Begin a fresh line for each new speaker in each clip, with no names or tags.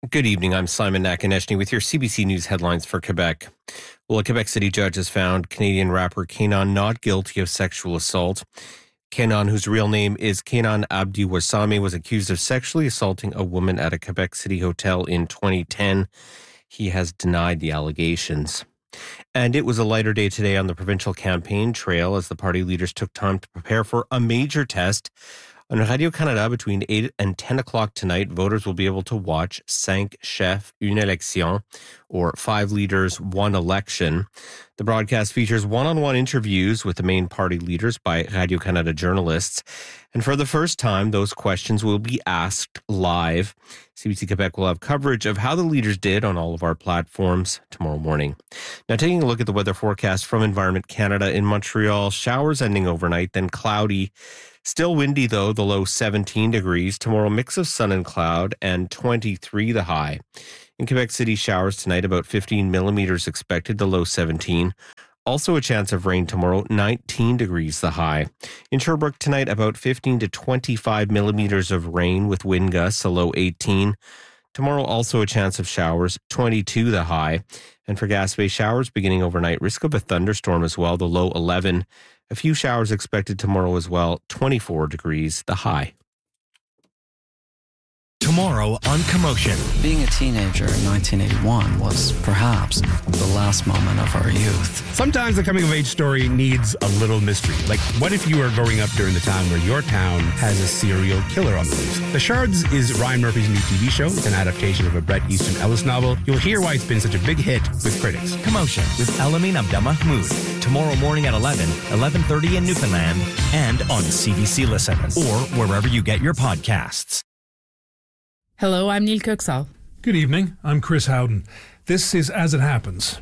Good evening. I'm Simon Nakaneshny with your CBC News headlines for Quebec. Well, a Quebec City judge has found Canadian rapper Kainan not guilty of sexual assault. Kainan, whose real name is Kainan Abdi Warsame, was accused of sexually assaulting a woman at a Quebec City hotel in 2010. He has denied the allegations. And it was a lighter day today on the provincial campaign trail as the party leaders took time to prepare for a major test. On Radio-Canada, between 8 and 10 o'clock tonight, voters will be able to watch 5 chefs, une élection, or 5 leaders, 1 election. The broadcast features one-on-one interviews with the main party leaders by Radio-Canada journalists. And for the first time, those questions will be asked live. CBC Quebec will have coverage of how the leaders did on all of our platforms tomorrow morning. Now, taking a look at the weather forecast from Environment Canada in Montreal, showers ending overnight, then cloudy. Still windy, though, the low 17 degrees. Tomorrow, mix of sun and cloud, and 23 the high. In Quebec City, showers tonight, about 15 millimeters expected, the low 17. Also a chance of rain tomorrow, 19 degrees the high. In Sherbrooke tonight, about 15 to 25 millimeters of rain with wind gusts, a low 18. Tomorrow, also a chance of showers, 22 the high. And for Gaspé, showers beginning overnight, risk of a thunderstorm as well, the low 11. A few showers expected tomorrow as well, 24 degrees the high.
Tomorrow on Commotion.
Being a teenager in 1981 was perhaps the last moment of our youth.
Sometimes the coming-of-age story needs a little mystery. Like, what if you were growing up during the time where your town has a serial killer on the loose? The Shards is Ryan Murphy's new TV show. It's an adaptation of a Bret Easton Ellis novel. You'll hear why it's been such a big hit with critics.
Commotion with Elamine Abdelmahmoud. Tomorrow morning at 11, 11:30 in Newfoundland, and on CBC Listen, or wherever you get your podcasts.
Hello, I'm Neil Coxall.
Good evening, I'm Chris Howden. This is As It Happens.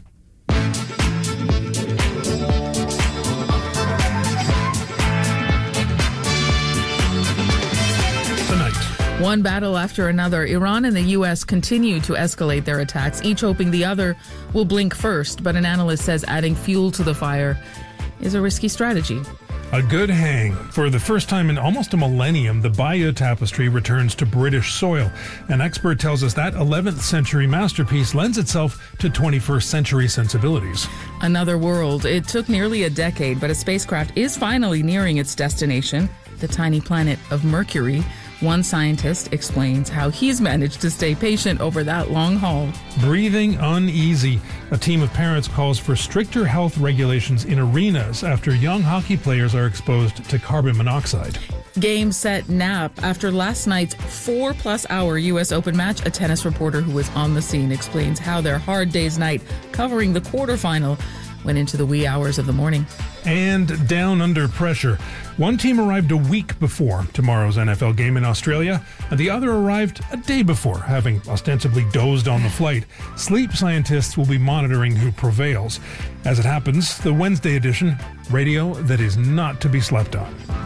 Tonight.
One battle after another, Iran and the U.S. continue to escalate their attacks, each hoping the other will blink first. But an analyst says adding fuel to the fire is a risky strategy.
A good hang. For the first time in almost a millennium, the Bayeux Tapestry returns to British soil. An expert tells us that 11th century masterpiece lends itself to 21st century sensibilities.
Another world. It took nearly a decade, but a spacecraft is finally nearing its destination, the tiny planet of Mercury. One scientist explains how he's managed to stay patient over that long haul.
Breathing uneasy. A team of parents calls for stricter health regulations in arenas after young hockey players are exposed to carbon monoxide.
Game, set, nap. After last night's 4+ hour U.S. Open match, a tennis reporter who was on the scene explains how their hard day's night covering the quarterfinal went into the wee hours of the morning.
And down under pressure. One team arrived a week before tomorrow's NFL game in Australia, and the other arrived a day before, having ostensibly dozed on the flight. Sleep scientists will be monitoring who prevails. As it happens, the Wednesday edition, radio that is not to be slept on.